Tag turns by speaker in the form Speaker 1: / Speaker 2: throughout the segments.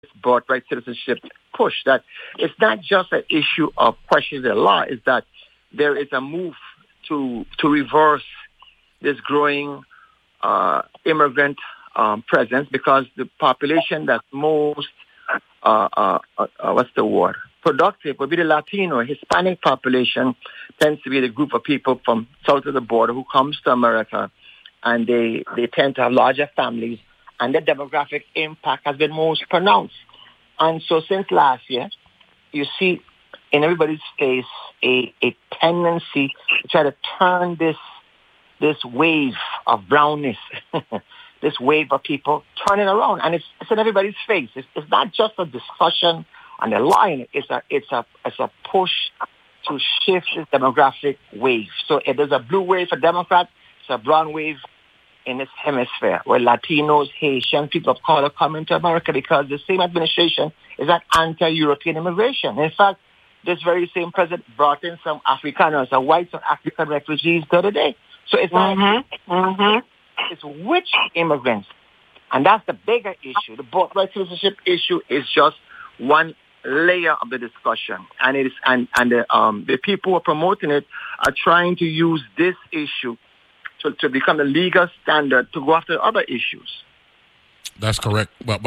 Speaker 1: birthright citizenship push. That it's not just an issue of questioning the law, is that there is a move to reverse this growing immigrant presence, because the population that's most what's the word, productive would be the Latino. Hispanic population tends to be the group of people from south of the border who comes to America, and they tend to have larger families, and the demographic impact has been most pronounced. And so since last year, you see in everybody's face a tendency to try to turn this wave of brownness, this wave of people, turn it around. And it's in everybody's face. It's not just a discussion on the line. It's a push to shift this demographic wave. So if there's a blue wave for Democrats, it's a brown wave in this hemisphere, where Latinos, Haitian, people of color come into America, because the same administration is an anti-European immigration. In fact, this very same president brought in some Afrikaners, white South African refugees the other day. So it's it's which immigrants, and that's the bigger issue. The birthright citizenship issue is just one layer of the discussion, and it is the people who are promoting it are trying to use this issue to become the legal standard to go after other issues.
Speaker 2: That's correct. But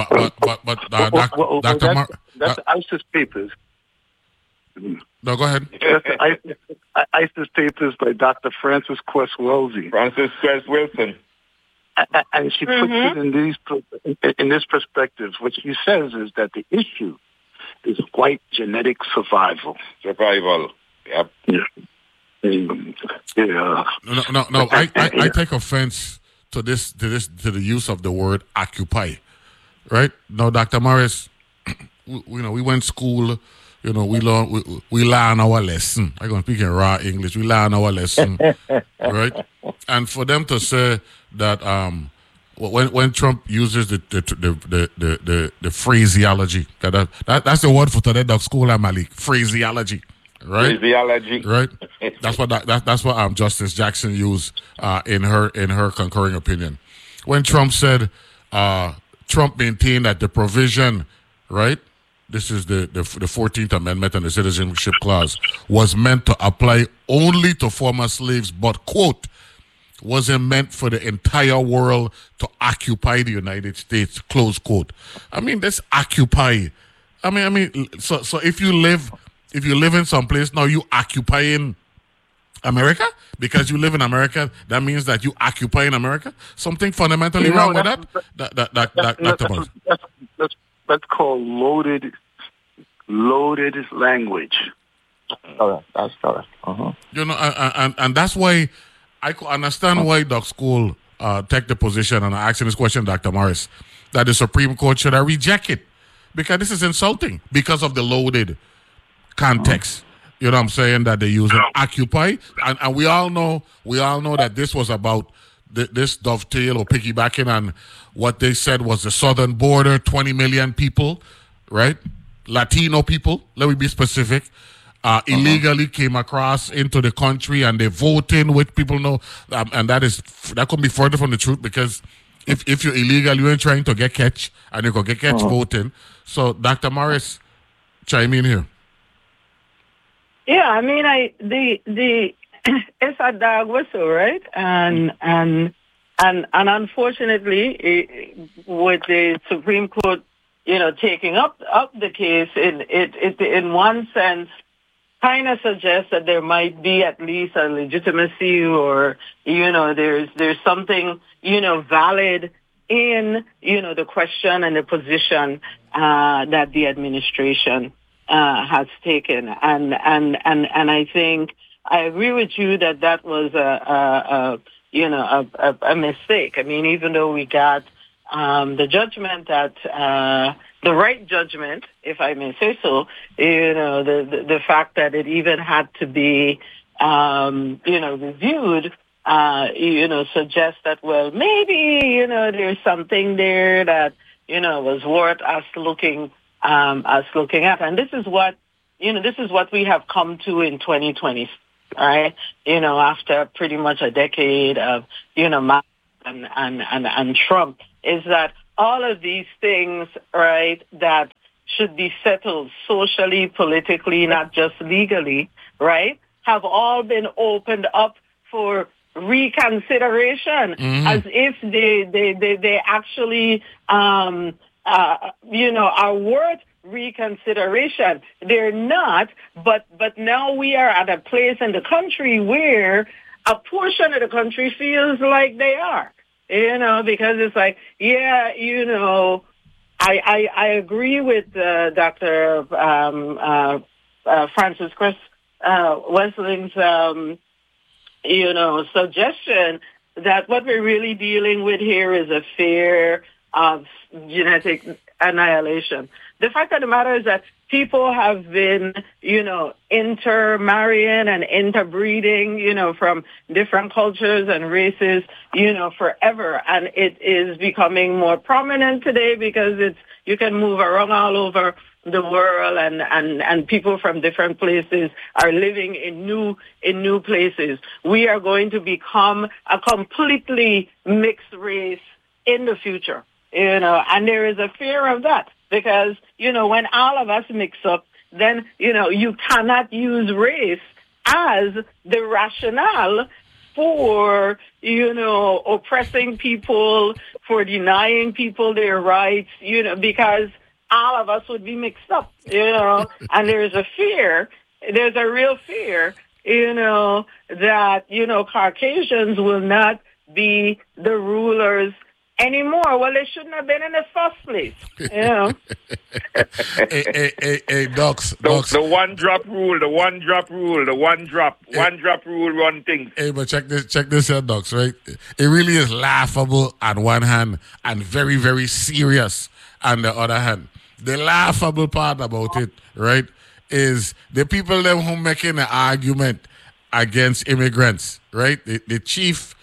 Speaker 3: that's ISIS papers.
Speaker 2: No, go ahead.
Speaker 3: ISIS papers by Dr. Frances Quest Wilson. And she puts it in this perspective. What she says is that the issue is white genetic survival.
Speaker 4: Yep.
Speaker 3: Yeah.
Speaker 2: No. I take offense to the use of the word occupy. Right? No, Dr. Morris, we went to school. We learn our lesson. I'm going to speak in raw English. We learn our lesson, right? And for them to say that when Trump uses the phraseology, that's the word for today, Dr. School Malik, phraseology, right?
Speaker 4: Phraseology,
Speaker 2: right? That's what Justice Jackson used in her concurring opinion when Trump said Trump maintained that the provision, right? This is the 14th Amendment and the Citizenship Clause, was meant to apply only to former slaves, but, quote, wasn't meant for the entire world to occupy the United States, close quote. I mean, this occupy. So if you live in some place now, you occupying America? Because you live in America, that means that you occupy in America? Something fundamentally wrong with that?
Speaker 3: That's called loaded language.
Speaker 1: That's correct.
Speaker 2: And that's why I could understand why Doc School take the position, and I asking this question, Dr. Morris, that the Supreme Court should have rejected, because this is insulting because of the loaded context. You know what I'm saying? That they use an occupy, and we all know that this was about this dovetail or piggybacking on what they said was the southern border, 20 million people, right? Latino people, let me be specific, illegally came across into the country, and they voting, which people know, and that could be further from the truth, because if you're illegal, you ain't trying to get catch, and you can get catch voting. So, Dr. Morris, chime in here.
Speaker 5: Yeah, I mean, it's a dog whistle, right? And unfortunately, with the Supreme Court, taking up the case, it in one sense kind of suggests that there might be at least a legitimacy, or there's something valid in the question and the position that the administration has taken, and I think I agree with you that was a mistake. I mean, even though we got the judgment that the right judgment, if I may say so, the fact that it even had to be reviewed, suggests that, well, maybe there's something there that was worth us looking at, and this is what we have come to in 2020. All right, after pretty much a decade of and Trump, is that all of these things, right, that should be settled socially, politically, not just legally, right, have all been opened up for reconsideration, as if they actually, are worth reconsideration. They're not, but now we are at a place in the country where a portion of the country feels like they are, because it's like, I agree with Dr. Francis Chris Wesling's, suggestion that what we're really dealing with here is a fear of genetic annihilation. The fact of the matter is that people have been, intermarrying and interbreeding, from different cultures and races, forever. And it is becoming more prominent today because you can move around all over the world, and people from different places are living in new places. We are going to become a completely mixed race in the future, and there is a fear of that because, when all of us mix up, then, you cannot use race as the rationale for, oppressing people, for denying people their rights, because all of us would be mixed up, and there's a real fear, that, Caucasians will not be the rulers anymore. Well, they shouldn't have been in the first place,
Speaker 2: Hey, Docs.
Speaker 4: The one drop rule, one drop rule run things.
Speaker 2: Hey, but check this out, Docs, right? It really is laughable on one hand and very, very serious on the other hand. The laughable part about it, right, is the people them who making an argument against immigrants, right? The chief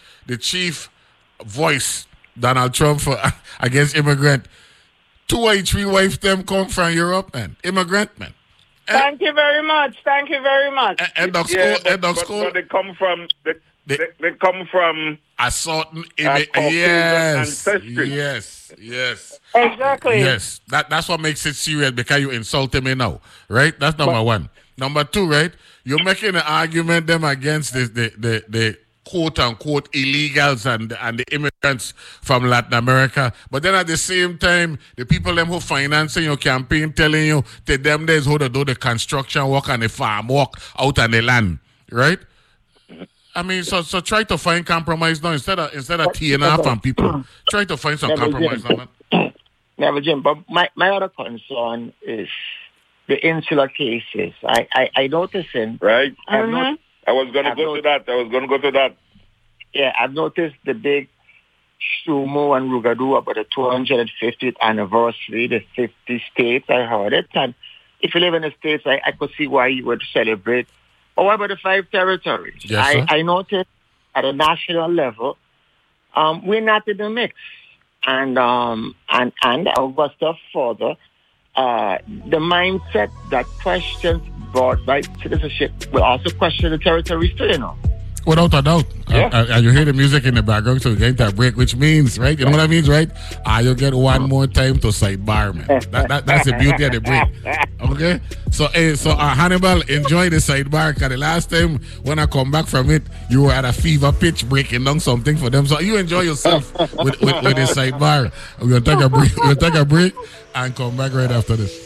Speaker 2: voice, Donald Trump, for against immigrant. 2 or 3 wives them come from Europe, man. Immigrant, man.
Speaker 5: Thank you very much.
Speaker 2: And Doc School.
Speaker 4: But they come from they come from
Speaker 2: a certain
Speaker 4: ancestry.
Speaker 2: Yes.
Speaker 5: Exactly.
Speaker 2: Yes. That's what makes it serious because you insulted me now, right? That's number one. Number two, right? You're making an argument them against the quote unquote illegals and the immigrants from Latin America, but then at the same time, the people them who financing your campaign telling you that them days how to do the construction work and the farm work out on the land, right? I mean, so try to find compromise now instead of teeing off on people. Try to find some compromise now, man.
Speaker 1: Never, Jim. But my other concern is the insular cases. I noticing
Speaker 4: right. I was going to go to that.
Speaker 1: Yeah, I've noticed the big Shumo and Rugadu about the 250th anniversary, the 50 states. I heard it. And if you live in the States, I could see why you would celebrate. Or what about the 5 territories?
Speaker 2: Yes,
Speaker 1: I noticed at a national level, we're not in the mix. And I'll go a step further. The mindset that questions brought by citizenship will also question the territories too,
Speaker 2: Without a doubt.
Speaker 1: Yeah.
Speaker 2: You hear the music in the background, so we're getting that break, which means, right? You know what that means, right? You'll get one more time to sidebar, man. That's the beauty of the break. Okay? So Hannibal, enjoy the sidebar, because the last time when I come back from it, you were at a fever pitch breaking down something for them. So you enjoy yourself with the sidebar. We're going to take a break and come back right after this.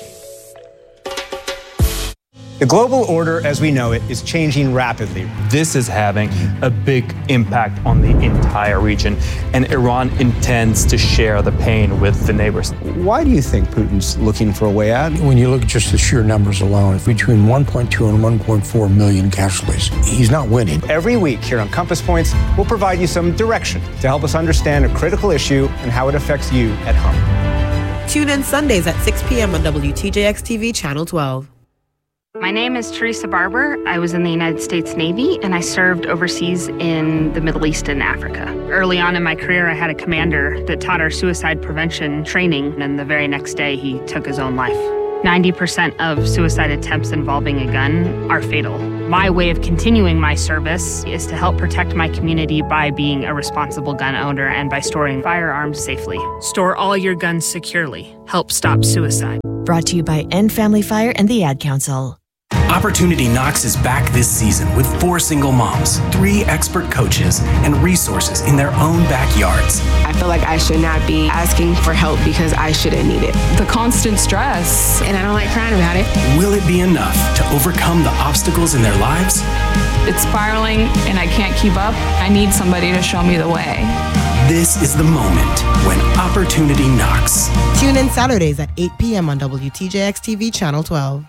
Speaker 6: The global order as we know it is changing rapidly.
Speaker 7: This is having a big impact on the entire region, and Iran intends to share the pain with the neighbors.
Speaker 6: Why do you think Putin's looking for a way out?
Speaker 8: When you look at just the sheer numbers alone, it's between 1.2 and 1.4 million casualties. He's not winning.
Speaker 6: Every week here on Compass Points, we'll provide you some direction to help us understand a critical issue and how it affects you at home.
Speaker 9: Tune in Sundays at 6 p.m. on WTJX-TV Channel 12.
Speaker 10: My name is Teresa Barber. I was in the United States Navy, and I served overseas in the Middle East and Africa. Early on in my career, I had a commander that taught our suicide prevention training, and the very next day, he took his own life. 90% of suicide attempts involving a gun are fatal. My way of continuing my service is to help protect my community by being a responsible gun owner and by storing firearms safely. Store all your guns securely. Help stop suicide.
Speaker 11: Brought to you by End Family Fire and the Ad Council.
Speaker 12: Opportunity Knocks is back this season with 4 single moms, 3 expert coaches, and resources in their own backyards.
Speaker 13: I feel like I should not be asking for help because I shouldn't need it.
Speaker 14: The constant stress,
Speaker 13: and I don't like crying about it.
Speaker 12: Will it be enough to overcome the obstacles in their lives?
Speaker 14: It's spiraling and I can't keep up. I need somebody to show me the way.
Speaker 12: This is the moment when Opportunity Knocks.
Speaker 9: Tune in Saturdays at 8 p.m. on WTJX-TV Channel 12.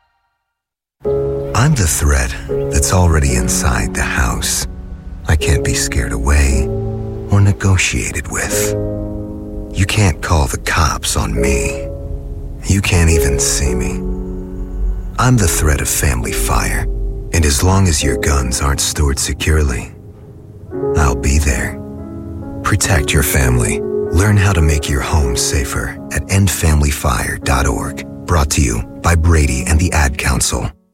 Speaker 15: I'm the threat that's already inside the house. I can't be scared away or negotiated with. You can't call the cops on me. You can't even see me. I'm the threat of family fire, and as long as your guns aren't stored securely, I'll be there. Protect your family. Learn how to make your home safer at endfamilyfire.org. Brought to you by Brady and the Ad Council.